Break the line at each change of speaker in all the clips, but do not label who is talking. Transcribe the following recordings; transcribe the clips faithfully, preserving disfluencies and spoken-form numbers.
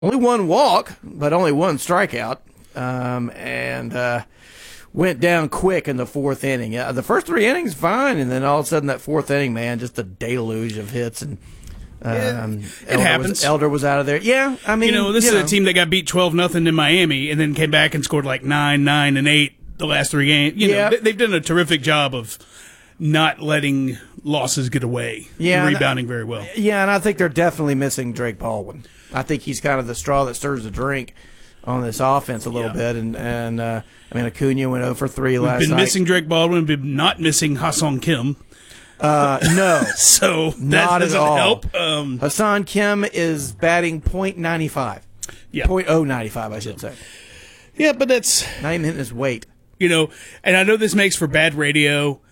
only one walk, but only one strikeout, um, and uh, went down quick in the fourth inning. Uh, the first three innings, fine, and then all of a sudden that fourth inning, man, just a deluge of hits. And um,
it, it
Elder
happens.
Was, Elder was out of there. Yeah, I mean,
you know, this
you
is
know.
a team that got beat twelve nothing in Miami and then came back and scored like nine, nine, and eight the last three games. You
Yeah.
know, they, they've done a terrific job of not letting losses get away.
Yeah,
and rebounding very well.
Yeah, and I think they're definitely missing Drake Baldwin. I think he's kind of the straw that stirs the drink on this offense a little
Yeah.
bit. And, and uh, I mean, Acuna went oh for three
We've
last
been
night.
missing Drake Baldwin, been not missing Ha-Sung Kim.
Uh, no.
So that
Not at
doesn't
all.
help. Um,
Hassan Kim is batting point nine five.
yeah.
point oh nine five, I should say.
yeah, but that's,
Not even hitting his weight.
you know, and I know this makes for bad radio,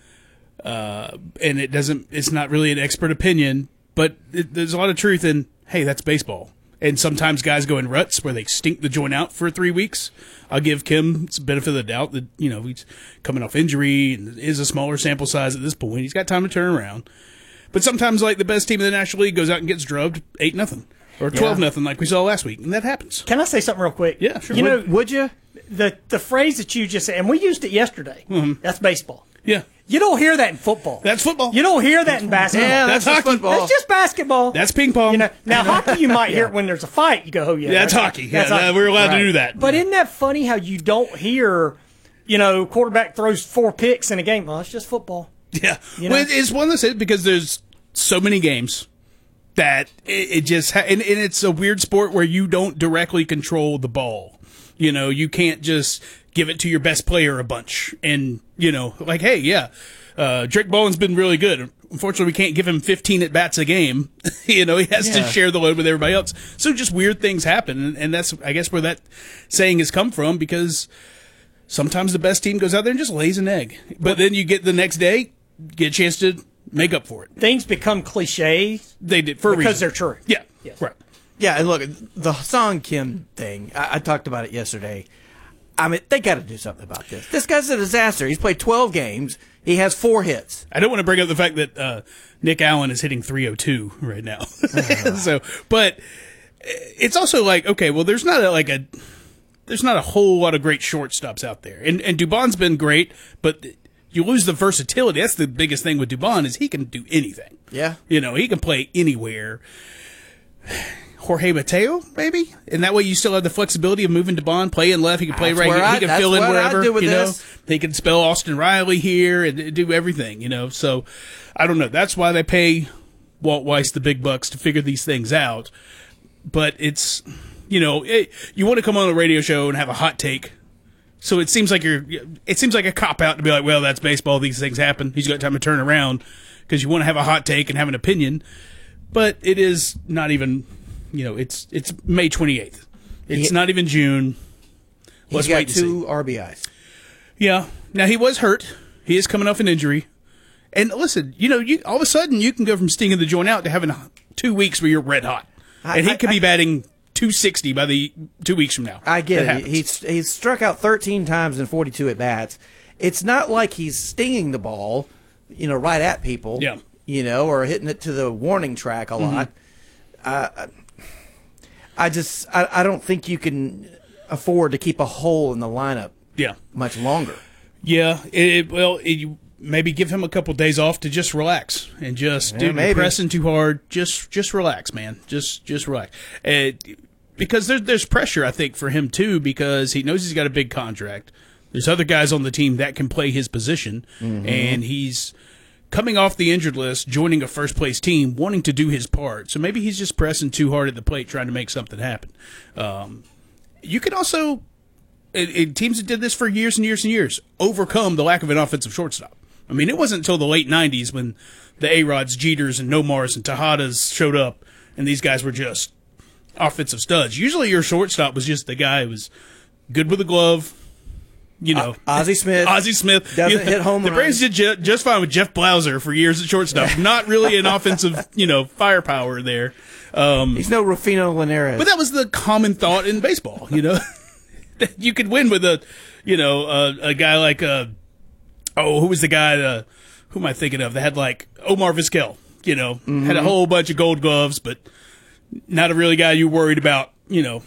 uh, and it doesn't, it's not really an expert opinion, but it, there's a lot of truth in, hey, that's baseball. And sometimes guys go in ruts where they stink the joint out for three weeks. I'll give Kim the benefit of the doubt that, you know, he's coming off injury and is a smaller sample size at this point. He's got time to turn around. But sometimes, like, the best team in the National League goes out and gets drubbed eight nothing or twelve nothing like we saw last week, and that happens.
Can I say something real quick?
Yeah, sure.
You know,
Would, would you?
the the phrase that you just said, and we used it yesterday.
Mm-hmm.
That's baseball.
Yeah.
You don't hear that in football.
That's football.
You don't hear that in basketball.
Yeah,
That's
that's,
hockey.
football.
That's just basketball.
That's ping pong.
You know, now hockey, you might hear it when there's a fight. You go, oh yeah,
yeah, that's hockey. Yeah,
that's hockey.
uh, we're allowed
Right.
to do that.
But isn't that funny how you don't hear, you know, quarterback throws four picks in a game? Well, it's just football.
Yeah,
You
well,
know?
it's one of those things because there's so many games that it, it just ha- and, and it's a weird sport where you don't directly control the ball. You know, you can't just give it to your best player a bunch, and you know, like, hey, yeah, uh, Drake Baldwin's been really good. Unfortunately, we can't give him fifteen at bats a game. you know, he has
Yeah.
to share the load with everybody else. So just weird things happen, and, and that's I guess where that saying has come from because. Sometimes the best team goes out there and just lays an egg. But then you get the next day, get a chance to make up for it.
Things become cliche
They did for a
because
reason.
they're true.
Yeah,
Yes.
right.
Yeah, and look, the Hassan Kim thing, I, I talked about it yesterday. I mean, they got to do something about this. This guy's a disaster. He's played twelve games. He has four hits.
I don't want to bring up the fact that uh, Nick Allen is hitting three oh two right now. so, but it's also like, okay, well, there's not a, like a there's not a whole lot of great shortstops out there, and and Dubon's been great, but you lose the versatility. That's the biggest thing with Dubon is he can do anything.
Yeah.
You know, he can play anywhere. Jorge Mateo, maybe, and that way you still have the flexibility of moving Dubon, play in left. He can play
That's
right.
where
Here.
I-
He can
that's
fill in
what I'd
wherever.
do with
you know,
this.
they can spell Austin Riley here and do everything. You know, so I don't know. That's why they pay Walt Weiss the big bucks to figure these things out. But it's, you know, it, you want to come on a radio show and have a hot take. So it seems like you're. It seems like a cop out to be like, well, that's baseball. These things happen. He's got time to turn around because you want to have a hot take and have an opinion. But it is not even. You know, it's it's May twenty-eighth. It's
He-
not even June.
He's
Let's
got
wait and see.
two R B Is.
Yeah. Now he was hurt. He is coming off an injury. And listen, you know, you all of a sudden you can go from stinging the joint out to having two weeks where you're red hot,
I-
and he
I-
could be
I-
batting two sixty by the two weeks from now.
I get
That
it.
happens.
He's he's struck out thirteen times in forty-two at bats. It's not like he's stinging the ball, you know, right at people.
Yeah.
You know, or hitting it to the warning track a lot. Uh, I just I, I don't think you can afford to keep a hole in the lineup
yeah,
much longer.
yeah. It, it, well, it, you maybe give him a couple days off to just relax and just
Yeah,
dude, you're
maybe.
pressing too hard. Just just relax, man. Just just relax. Uh, because there's there's pressure, I think, for him too, because he knows he's got a big contract. There's other guys on the team that can play his position, and he's coming off the injured list, joining a first place team, wanting to do his part. So maybe he's just pressing too hard at the plate, trying to make something happen. Um, you can also, it, it, teams that did this for years and years and years, overcome the lack of an offensive shortstop. I mean, it wasn't until the late nineties when the A-Rods, Jeters, and Nomars and Tejadas showed up, and these guys were just offensive studs. Usually your shortstop was just the guy who was good with a glove, you know.
Uh, Ozzie Smith.
Ozzie Smith.
Doesn't
You know,
hit home
The Braves
runs.
did ju- just fine with Jeff Blauser for years at shortstop. Not really an offensive, you know, firepower there. Um,
He's no Rufino Linares.
but that was the common thought in baseball, you know. That you could win with a, you know, uh, a guy like, uh, oh, who was the guy, uh, who am I thinking of? That had like Omar Vizquel, you know, had a whole bunch of gold gloves, but not a really guy you worried about you know,